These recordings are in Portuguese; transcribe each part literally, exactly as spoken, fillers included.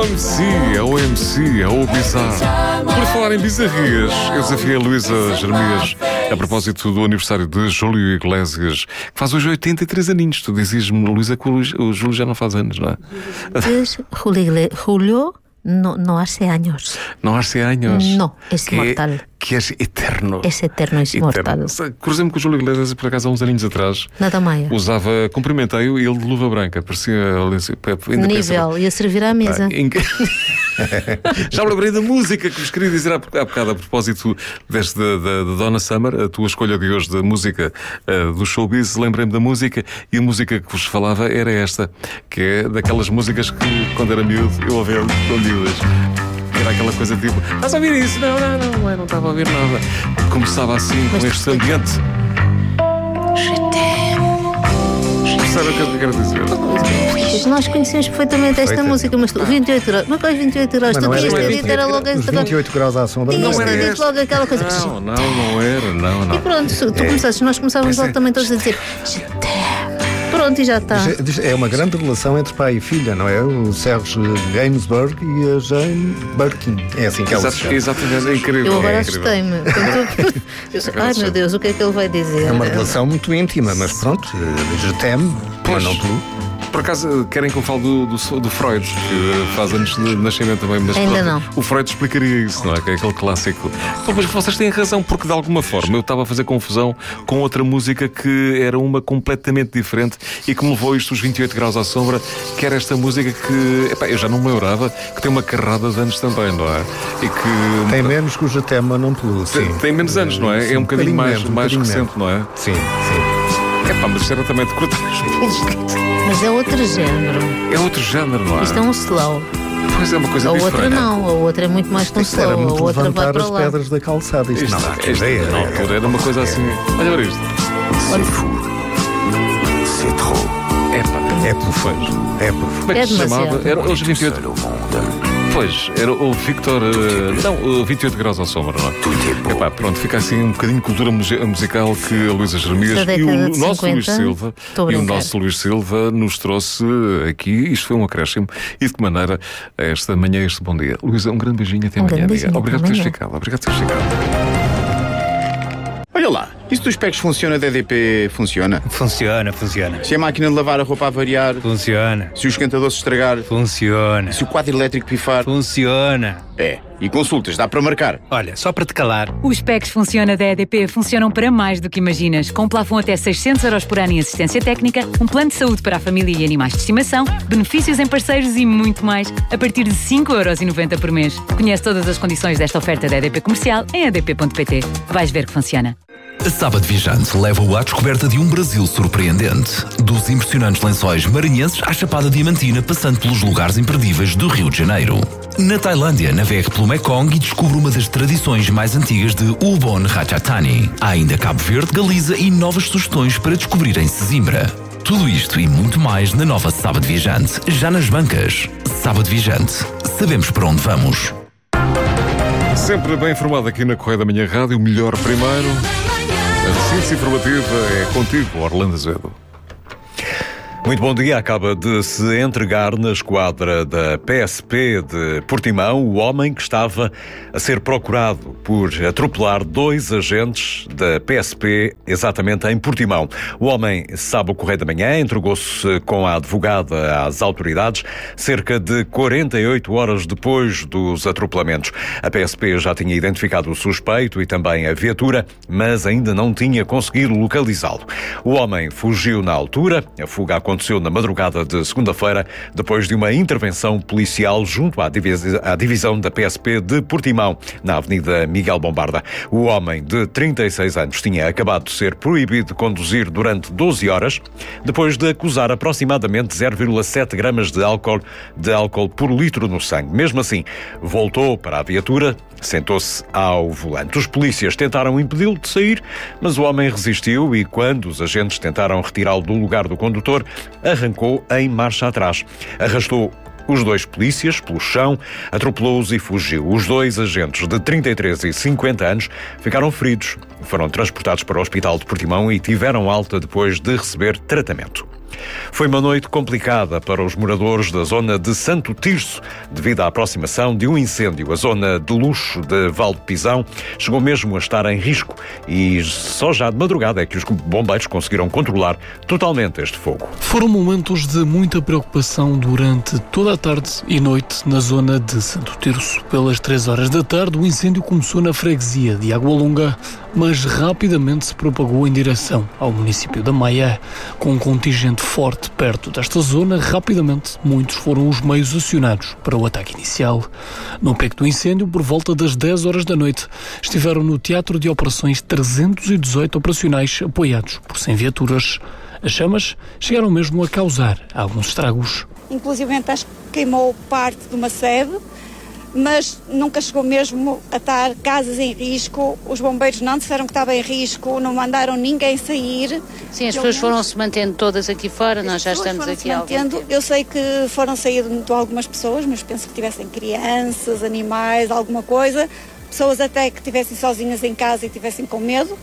M C, é o M C, é o bizarro. Por falar em bizarrias, eu desafiei a Luísa Jeremias a propósito do aniversário de Júlio Iglesias, que faz hoje oitenta e três aninhos. Tu dizias-me, Luísa, que o Júlio já não faz anos, não é? Julio no, no hace años. Não hace años. No, es inmortal. É, que é eterno. Es eterno, es inmortal. Cruzei-me com o Júlio Iglesias, por acaso, há uns aninhos atrás. Nada mais. Usava, cumprimentei-o e ele de luva branca. Parecia... Ainda nível, pensava, ia servir à mesa. Pá, inc... Já me lembrei da música que vos queria dizer há bocado a propósito deste da, da, da Donna Summer, a tua escolha de hoje da música uh, do showbiz. Lembrei-me da música e a música que vos falava era esta, que é daquelas músicas que quando era miúdo eu ouvia escondidas. Era aquela coisa tipo, estás a ouvir isso? Não, não, não, não, não estava a ouvir nada. Começava assim, com este ambiente. Sabe o que eu quero dizer? Nós conhecemos perfeitamente esta Feita. música, mas tu, vinte e oito graus, mas quais vinte e oito graus? Mas Tu não tinhas era ter dito, era logo Os vinte e oito graus à sombra. Tinhas Não ter era dito logo aquela coisa. Não, não, não era, não, não. E pronto, tu É. começaste, nós começávamos Esse logo é- também todos a dizer "Je t'aime". Pronto, e já está. É uma grande relação entre pai e filha, não é? O Serge Gainsbourg e a Jane Birkin. É assim que ela se Exato, chama. exatamente, é incrível. Eu agora é incrível. assustei-me. Quando- Eu sei, Ai meu Deus, o que é que ele vai dizer? É uma relação muito íntima, mas pronto, je t'aime, mas não tu. Por acaso, querem que eu fale do, do, do Freud, que faz anos de nascimento também, mas Ainda pronto, não. o Freud explicaria isso, não é? Que é aquele clássico. Pô, mas vocês têm razão, porque de alguma forma eu estava a fazer confusão com outra música que era uma completamente diferente e que me levou isto os vinte e oito graus à sombra, que era esta música que, epá, eu já não me lembrava, que tem uma carrada de anos também, não é? E que Tem menos que o je t'aime, mas não tu. tem, tem menos anos, não é? Sim, É um bocadinho mais, menos, um mais bocadinho recente, não é? Sim, sim. Epá, mas isto era também de cortar os pelos. Mas é outro género. É outro género, não é? Isto é um slow. Pois é uma coisa A diferente. outra não, a outra é muito mais que um Isto era slow. A muito outra vai levantar para as lá. pedras da calçada. Isto, Isto, não, isto, isto é, na altura era uma coisa assim. Olha para isto. C'est trop. Epá, é profundo. É profundo. como é que É se chamava? demasiado. Era os vinte e oito. Seul au monde. Pois, era o Victor. eh, Não, o vinte e oito graus à sombra, não é? Tout est beau. Epá, pronto, fica assim um bocadinho de cultura muse- musical que a Luísa Jeremias Da e o década de nosso Luís cinquenta. Silva Estou a e o brincar. nosso Luís Silva nos trouxe aqui. Isto foi um acréscimo e de que maneira esta manhã, este bom dia. Luísa, um grande beijinho até Um amanhã. grande amiga. beijinho, Obrigado até por teres amanhã. ficado. Obrigado por teres ficado. Olha lá, isso dos packs funciona da E D P funciona? Funciona, funciona. Se a máquina de lavar a roupa a variar, Funciona, se o esquentador se estragar, funciona, se o quadro elétrico pifar, funciona. é. E consultas, dá para marcar. Olha, só para te calar. Os packs Funciona da E D P funcionam para mais do que imaginas. Com plafond até seiscentos euros por ano em assistência técnica, um plano de saúde para a família e animais de estimação, benefícios em parceiros e muito mais, a partir de cinco euros e noventa por mês. Conhece todas as condições desta oferta da E D P Comercial em e d p ponto p t. Vais ver que funciona. A Sábado Viajante leva-o à descoberta de um Brasil surpreendente. Dos impressionantes lençóis maranhenses à Chapada Diamantina, passando pelos lugares imperdíveis do Rio de Janeiro. Na Tailândia, navegue pelo Mekong e descubra uma das tradições mais antigas de Ubon Ratchathani. Há ainda Cabo Verde, Galiza e novas sugestões para descobrir em Sesimbra. Tudo isto e muito mais na nova Sábado Viajante, já nas bancas. Sábado Viajante. Sabemos para onde vamos. Sempre bem informado aqui na Correia da Manhã Rádio, o melhor primeiro. A ciência informativa é contigo, Orlando Azevedo. Muito bom dia. Acaba de se entregar na esquadra da P S P de Portimão o homem que estava a ser procurado por atropelar dois agentes da P S P exatamente em Portimão. O homem, sabe o Correio da Manhã, entregou-se com a advogada às autoridades cerca de quarenta e oito horas depois dos atropelamentos. A P S P já tinha identificado o suspeito e também a viatura, mas ainda não tinha conseguido localizá-lo. O homem fugiu na altura. A fuga aconteceu Aconteceu na madrugada de segunda-feira, depois de uma intervenção policial junto à, divisi- à divisão da P S P de Portimão, na Avenida Miguel Bombarda. O homem de trinta e seis anos tinha acabado de ser proibido de conduzir durante doze horas, depois de acusar aproximadamente zero vírgula sete gramas de álcool, de álcool por litro no sangue. Mesmo assim, voltou para a viatura, sentou-se ao volante. Os polícias tentaram impedi-lo de sair, mas o homem resistiu e, quando os agentes tentaram retirá-lo do lugar do condutor, arrancou em marcha atrás. Arrastou os dois polícias pelo chão, atropelou-os e fugiu. Os dois agentes de trinta e três e cinquenta anos ficaram feridos. Foram transportados para o Hospital de Portimão e tiveram alta depois de receber tratamento. Foi uma noite complicada para os moradores da zona de Santo Tirso, devido à aproximação de um incêndio. A zona de luxo de Val de Pisão chegou mesmo a estar em risco e só já de madrugada é que os bombeiros conseguiram controlar totalmente este fogo. Foram momentos de muita preocupação durante toda a tarde e noite na zona de Santo Tirso. Pelas três horas da tarde, o incêndio começou na freguesia de Água Longa, mas rapidamente se propagou em direção ao município da Maia. Com um contingente forte perto desta zona, rapidamente muitos foram os meios acionados para o ataque inicial. No pico do incêndio, por volta das dez horas da noite, estiveram no Teatro de Operações trezentos e dezoito operacionais apoiados por cem viaturas. As chamas chegaram mesmo a causar alguns estragos. Inclusive, acho que queimou parte de uma sede, mas nunca chegou mesmo a estar casas em risco. Os bombeiros não disseram que estava em risco, não mandaram ninguém sair. Sim, as pessoas foram-se mantendo todas aqui fora, nós já estamos aqui há algum tempo. Eu sei que foram saindo algumas pessoas, mas penso que tivessem crianças, animais, alguma coisa. Pessoas até que estivessem sozinhas em casa e estivessem com medo,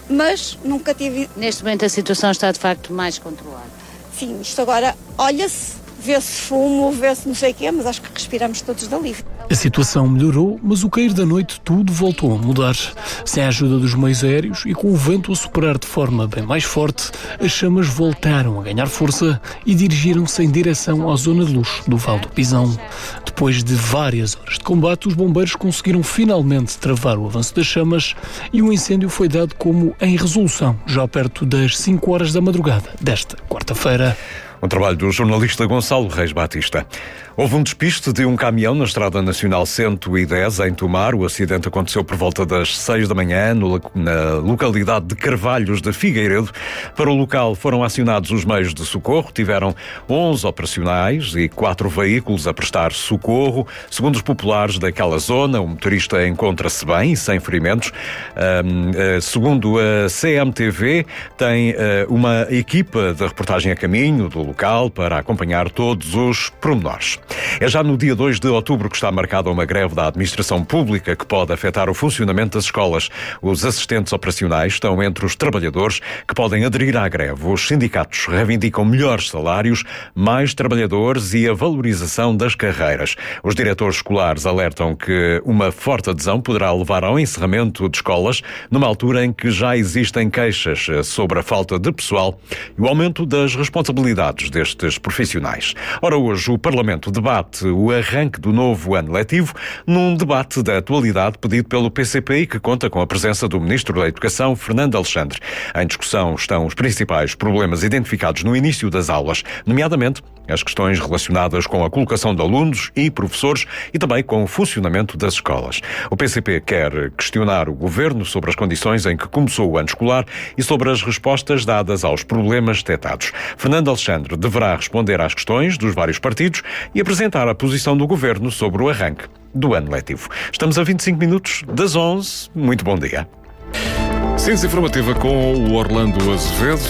mas nunca tive... Neste momento a situação está de facto mais controlada. Sim, isto agora olha-se, vê-se fumo, vê-se não sei o quê, mas acho que respiramos todos de alívio. A situação melhorou, mas o cair da noite tudo voltou a mudar. Sem a ajuda dos meios aéreos e com o vento a soprar de forma bem mais forte, as chamas voltaram a ganhar força e dirigiram-se em direção à zona de luxo do Val do Pisão. Depois de várias horas de combate, os bombeiros conseguiram finalmente travar o avanço das chamas e o incêndio foi dado como em resolução, já perto das cinco horas da madrugada desta quarta-feira. Um trabalho do jornalista Gonçalo Reis Batista. Houve um despiste de um caminhão na Estrada Nacional cento e dez, em Tomar. O acidente aconteceu por volta das seis da manhã, no, na localidade de Carvalhos de Figueiredo. Para o local foram acionados os meios de socorro. Tiveram onze operacionais e quatro veículos a prestar socorro. Segundo os populares daquela zona, o motorista encontra-se bem e sem ferimentos. Um, uh, segundo a C M T V, tem uh, uma equipa de reportagem a caminho do local para acompanhar todos os pormenores. É já no dia dois de outubro que está marcada uma greve da administração pública que pode afetar o funcionamento das escolas. Os assistentes operacionais estão entre os trabalhadores que podem aderir à greve. Os sindicatos reivindicam melhores salários, mais trabalhadores e a valorização das carreiras. Os diretores escolares alertam que uma forte adesão poderá levar ao encerramento de escolas numa altura em que já existem queixas sobre a falta de pessoal e o aumento das responsabilidades destes profissionais. Ora, hoje o Parlamento debate o arranque do novo ano letivo num debate da atualidade pedido pelo P C P e que conta com a presença do Ministro da Educação, Fernando Alexandre. Em discussão estão os principais problemas identificados no início das aulas, nomeadamente as questões relacionadas com a colocação de alunos e professores e também com o funcionamento das escolas. O P C P quer questionar o Governo sobre as condições em que começou o ano escolar e sobre as respostas dadas aos problemas detectados. Fernando Alexandre deverá responder às questões dos vários partidos e apresentar a posição do Governo sobre o arranque do ano letivo. Estamos a vinte e cinco minutos das onze. Muito bom dia. Ciência Informativa com o Orlando Azevedo.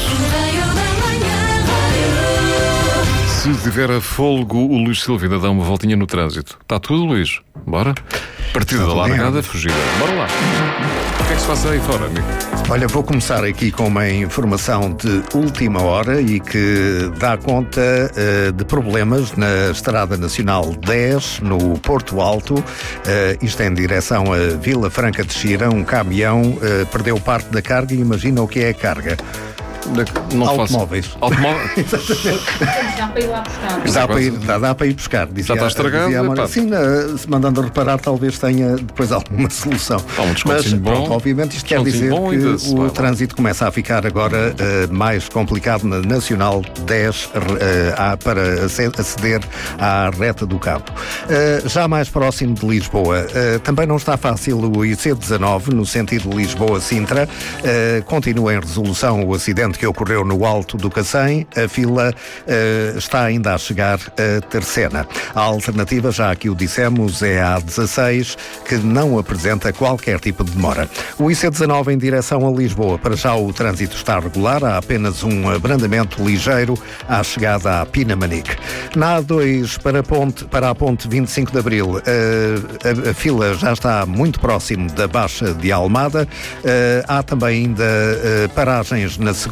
Se tiver a fôlego, o Luís Silva ainda dá uma voltinha no trânsito. Está tudo, Luís? Bora? Partida da largada, fugida. Bora lá. O que é que se faz aí fora, amigo? Olha, vou começar aqui com uma informação de última hora e que dá conta uh, de problemas na Estrada Nacional dez, no Porto Alto. Uh, isto é em direção a Vila Franca de Xira. Um caminhão uh, perdeu parte da carga e imagina o que é a carga. Não automóveis. Automóveis. Dá para ir lá buscar. Dá para ir, dá, dá para ir buscar. Dizia, Já está estragado? Dizia, Amor, sim, se mandando reparar, talvez tenha depois alguma solução. Há um Mas, bom. pronto, obviamente, isto quer dizer bom que desse, o vai, trânsito começa a ficar agora uh, mais complicado na Nacional dez uh, uh, para aceder à reta do Cabo. Uh, já mais próximo de Lisboa, uh, também não está fácil o I C dezanove, no sentido Lisboa-Sintra. Uh, continua em resolução o acidente que ocorreu no Alto do Cacém. A fila uh, está ainda a chegar a Terceira. A alternativa, já aqui o dissemos, é a A dezasseis, que não apresenta qualquer tipo de demora. O I C dezanove em direção a Lisboa. Para já o trânsito está regular, há apenas um abrandamento ligeiro à chegada à Pinamanique. Na A dois para a ponte, para a ponte vinte e cinco de Abril, uh, a, a fila já está muito próximo da Baixa de Almada. Uh, há também ainda uh, paragens na segunda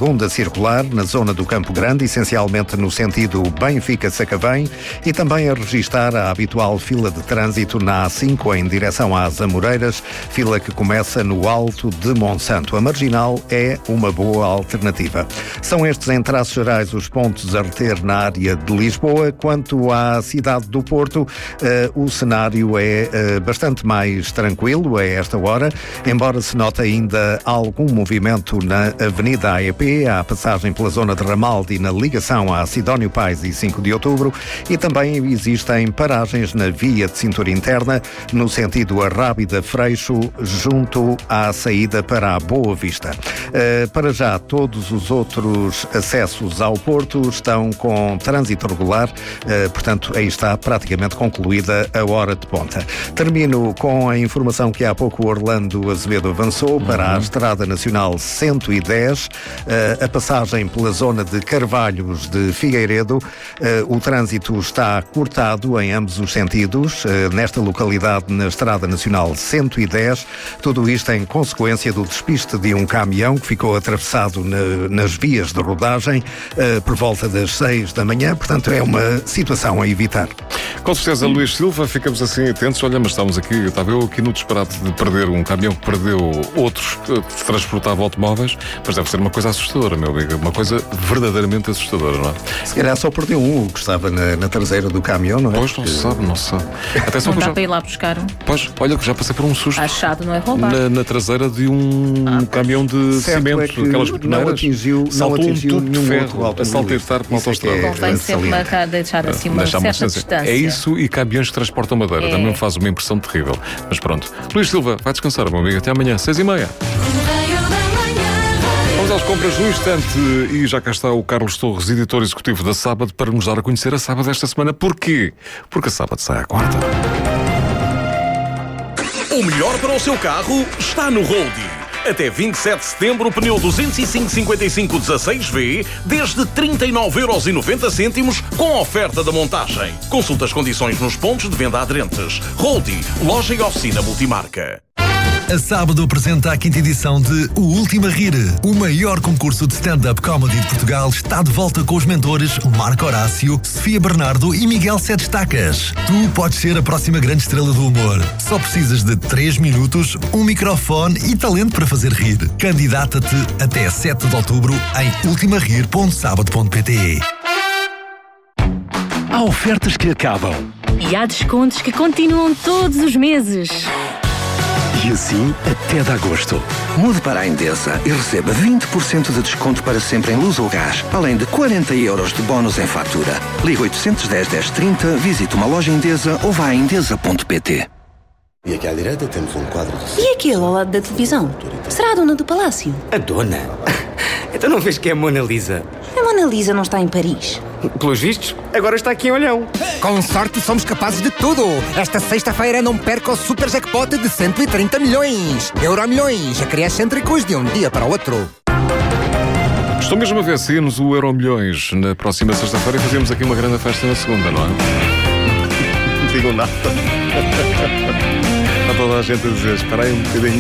segunda circular, na zona do Campo Grande, essencialmente no sentido Benfica-Sacavém, e também a registar a habitual fila de trânsito na A cinco em direção às Amoreiras, fila que começa no Alto de Monsanto. A marginal é uma boa alternativa. São estes, em traços gerais, os pontos a reter na área de Lisboa. Quanto à cidade do Porto, uh, o cenário é uh, bastante mais tranquilo a esta hora, embora se note ainda algum movimento na Avenida A E P, à passagem pela zona de Ramalde e na ligação a Sidónio Pais e cinco de outubro, e também existem paragens na via de cintura interna, no sentido Arrábida-Freixo, junto à saída para a Boa Vista. Uh, para já, todos os outros acessos ao Porto estão com trânsito regular, uh, portanto, aí está praticamente concluída a hora de ponta. Termino com a informação que há pouco o Orlando Azevedo avançou para a Estrada Nacional cento e dez, uh, a passagem pela zona de Carvalhos de Figueiredo. Uh, o trânsito está cortado em ambos os sentidos, uh, nesta localidade, na Estrada Nacional cento e dez, tudo isto em consequência do despiste de um caminhão que ficou atravessado na, nas vias de rodagem uh, por volta das seis da manhã, portanto é uma situação a evitar. Com certeza, Luís Silva, ficamos assim atentos. Olha, mas estamos aqui, estava eu aqui no disparate de perder um caminhão que perdeu outros que transportava automóveis, mas deve ser uma coisa assustadora, meu amigo, uma coisa verdadeiramente assustadora, não é? Se calhar só perdeu um, que estava na, na traseira do caminhão, não é? Pois, não se sabe, não se sabe. Atenção, não dá já... para ir lá buscar um. Pois, olha que já passei por um susto. Achado, não é roubar. Na, na traseira de um ah, caminhão de cimento, é aquelas não atingiu, não atingiu um tubo de ferro a saltitar por uma autoestrada. Convém sempre marcar, deixar assim uma certa uma distância. É isso e caminhões que transportam madeira. É. Também faz uma impressão terrível. Mas pronto. Luís Silva, vai descansar, meu amigo. Até amanhã, seis e meia. Vamos às compras no instante e já cá está o Carlos Torres, editor executivo da Sábado, para nos dar a conhecer a Sábado desta semana. Porquê? Porque a Sábado sai à quarta. O melhor para o seu carro está no Roldie. Até vinte e sete de setembro, pneu duzentos e cinco cinquenta e cinco dezasseis V, desde trinta e nove euros e noventa cêntimos, com oferta da montagem. Consulta as condições nos pontos de venda aderentes. Roldie, loja e oficina multimarca. A Sábado apresenta a quinta edição de O Último a Rir. O maior concurso de stand-up comedy de Portugal está de volta com os mentores Marco Horácio, Sofia Bernardo e Miguel Sete Estacas. Tu podes ser a próxima grande estrela do humor. Só precisas de três minutos, um microfone e talento para fazer rir. Candidata-te até sete de outubro em ultima rir ponto sábado ponto pt. Há ofertas que acabam. E há descontos que continuam todos os meses. E assim até de agosto. Mude para a Endesa e receba vinte por cento de desconto para sempre em luz ou gás, além de quarenta euros de bónus em fatura. Ligue oitocentos e dez, dez trinta, visite uma loja Endesa ou vá a endesa ponto pt. E aqui à direita temos um quadro de... E aquele ao lado da televisão? Será a dona do palácio? A dona? Então não vês que é a Mona Lisa? A Mona Lisa não está em Paris. Pelos vistos, agora está aqui em Olhão. Com sorte somos capazes de tudo. Esta sexta-feira não perca o super jackpot de cento e trinta milhões. Euromilhões, a criar excêntricos de um dia para o outro. Estou mesmo a ver se íamos o Euromilhões na próxima sexta-feira e fazemos aqui uma grande festa na segunda, não é? Não digo nada. Está toda a gente a dizer, espera aí um bocadinho.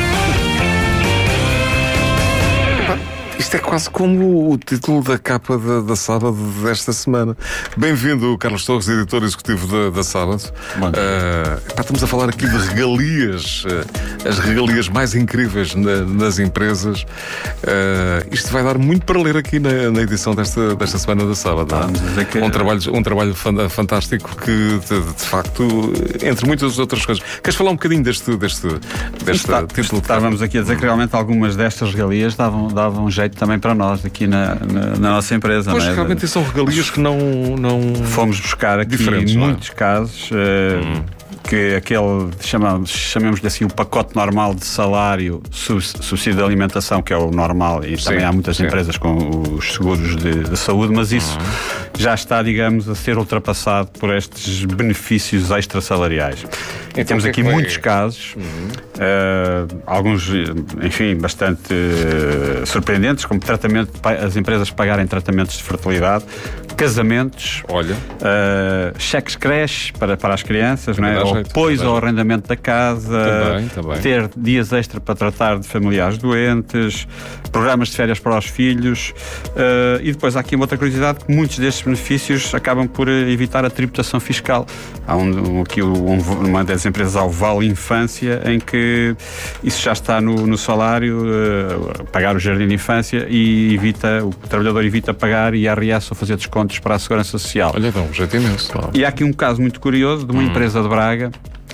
Isto é quase como o título da capa da, da Sábado desta semana. Bem-vindo, Carlos Torres, editor executivo da, da Sábado. Uh, pá, estamos a falar aqui de regalias, uh, as regalias mais incríveis na, nas empresas. Uh, isto vai dar muito para ler aqui na, na edição desta, desta semana da Sábado. Ah, que... um, trabalho, um trabalho fantástico que, de, de facto, entre muitas outras coisas. Queres falar um bocadinho deste, deste, deste Está, título? Estávamos aqui a dizer que realmente algumas destas regalias davam, davam jeito também para nós aqui na, na, na nossa empresa. Pois, não é? Realmente são regalias que não, não... Fomos buscar aqui diferentes, muitos é? casos uh, hum. que aquele, chamamos, chamemos-lhe assim, o pacote normal de salário, subsídio de alimentação, que é o normal, e sim, também há muitas sim. empresas com os seguros de, de saúde, mas isso hum. já está, digamos, a ser ultrapassado por estes benefícios extrasalariais. Então, temos aqui é muitos é? casos, uhum. uh, alguns, enfim, bastante uh, surpreendentes, como tratamento, as empresas pagarem tratamentos de fertilidade, casamentos, olha, uh, cheques creche para, para as crianças, não é? Ou noite. apoios ao arrendamento da casa, Também, também. ter dias extra para tratar de familiares doentes, programas de férias para os filhos, uh, e depois há aqui uma outra curiosidade, que muitos destes benefícios acabam por evitar a tributação fiscal. Há um, um, aqui um, uma das empresas, ao Vale Infância, em que isso já está no, no salário, uh, pagar o jardim de infância, e evita, o trabalhador evita pagar I R S ou fazer descontos para a Segurança Social. Olha, bom, já tem imenso. E há aqui um caso muito curioso de uma hum. empresa de Braga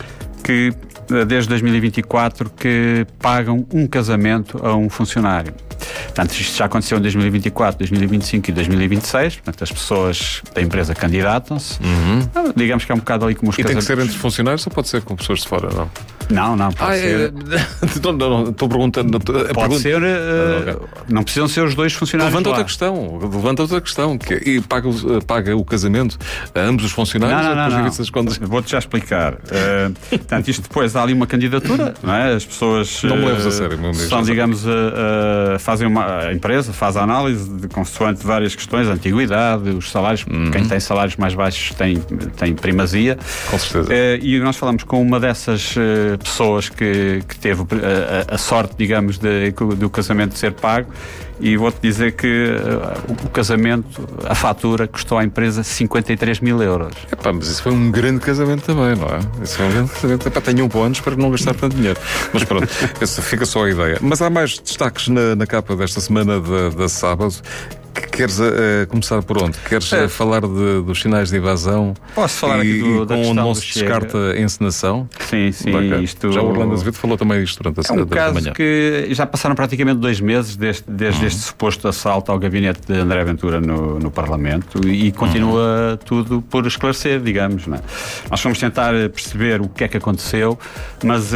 que, desde dois mil e vinte e quatro, que pagam um casamento a um funcionário. Portanto, isto já aconteceu em dois mil e vinte e quatro, dois mil e vinte e cinco e dois mil e vinte e seis. Portanto, as pessoas da empresa candidatam-se. Uhum. Digamos que é um bocado ali como os e casamentos. Tem que ser entre funcionários ou pode ser com pessoas de fora, não? Não, não, pode ah, ser. É... não, não, não, estou perguntando. Não, pode pergunta... ser. Uh, ah, okay. Não precisam ser os dois funcionários. Levanta lá. outra questão. Levanta outra questão. Que é, e paga, paga o casamento a ambos os funcionários? Não, não, não. não. As contas... Vou-te já explicar. Uh, portanto, isto depois há ali uma candidatura, não é? As pessoas. Não me leves a sério, meu amigo. São, digamos, uh, uh, fazem uma. A empresa faz a análise de consoante várias questões, a antiguidade, os salários. Uhum. Quem tem salários mais baixos tem, tem primazia. Com certeza. Uh, e nós falamos com uma dessas uh, pessoas que que teve a, a sorte, digamos, de, do casamento ser pago, e vou-te dizer que uh, o casamento, a fatura, custou à empresa cinquenta e três mil euros. Epá, mas isso foi um grande casamento também, não é? Isso foi um grande casamento. Epá, tenho um bom para não gastar tanto dinheiro. Mas pronto, essa fica só a ideia. Mas há mais destaques na, na capa desta semana da, da sábado. Queres uh, começar por onde? Queres é. uh, falar de, dos sinais de evasão? Posso falar e, aqui do, da com onde não se Chega. descarta a encenação? Sim, sim. Isto... Já o Orlando Azevedo falou também disto durante a é um da caso manhã. Que já passaram praticamente dois meses desde, desde uhum. este suposto assalto ao gabinete de André Ventura no, no Parlamento, e continua uhum. tudo por esclarecer, digamos. Não é? Nós fomos tentar perceber o que é que aconteceu, mas uh,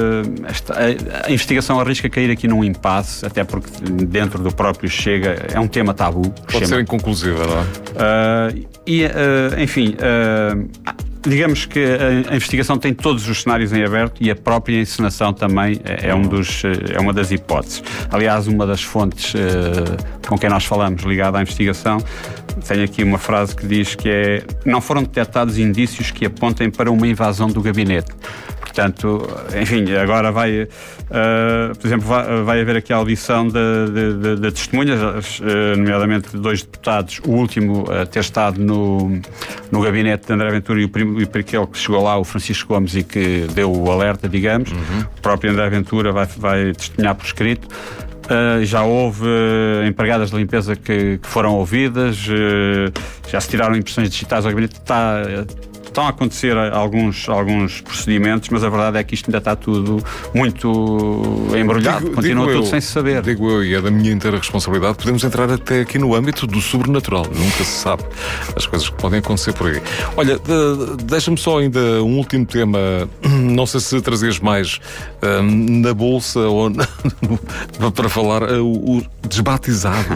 esta, a, a investigação arrisca cair aqui num impasse, até porque dentro do próprio Chega é um tema tabu. Pode ser inconclusiva, não é? Uh, e, uh, enfim, uh, digamos que a, a investigação tem todos os cenários em aberto, e a própria encenação também é, é, um dos, é uma das hipóteses. Aliás, uma das fontes uh, com quem nós falamos ligada à investigação tem aqui uma frase que diz que é: não foram detectados indícios que apontem para uma invasão do gabinete. Portanto, enfim, agora vai, uh, por exemplo, vai, vai haver aqui a audição de, de, de, de testemunhas, uh, nomeadamente de dois deputados, o último a uh, ter estado no, no gabinete de André Ventura, e, o prim, e aquele que chegou lá, o Francisco Gomes, e que deu o alerta, digamos. Uhum. O próprio André Ventura vai, vai testemunhar por escrito. Uh, já houve uh, empregadas de limpeza que, que foram ouvidas, uh, já se tiraram impressões digitais ao gabinete. Está... Uh, Estão a acontecer alguns, alguns procedimentos, mas a verdade é que isto ainda está tudo muito embrulhado, digo, continua digo tudo eu, sem se saber. Digo eu, e é da minha inteira responsabilidade, podemos entrar até aqui no âmbito do sobrenatural, nunca se sabe as coisas que podem acontecer por aí. Olha, de, deixa-me só ainda um último tema, não sei se trazias mais um, na bolsa ou na, para falar, uh, o desbatizado.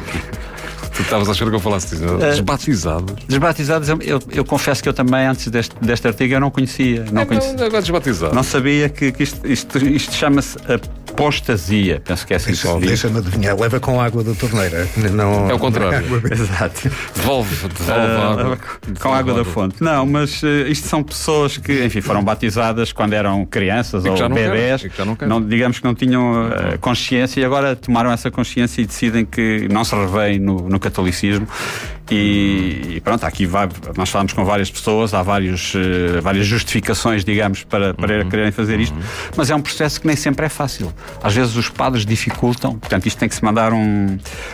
Tu estavas a achar que eu falasse disso, uh, desbatizados. Desbatizados, eu, eu confesso que eu também, antes deste, deste artigo, eu não conhecia. Não, é, conhecia, não, agora desbatizado. Não sabia que, que isto, isto, isto chama-se apostasia. Penso que é assim que se diz. Deixa-me adivinhar, leva com água da torneira. Não, é o contrário. Exato. Devolve, devolve uh, água. Com devolve água da fonte. Não, mas uh, isto são pessoas que, enfim, foram batizadas quando eram crianças ou bebés. Não, não digamos que não tinham uh, consciência, e agora tomaram essa consciência e decidem que não se revêem no, no catolicismo. E, e pronto, aqui vai, nós falamos com várias pessoas, há vários, uh, várias justificações, digamos, para, para uhum. quererem fazer isto, uhum. mas é um processo que nem sempre é fácil. Às vezes os padres dificultam, portanto isto tem que se mandar um,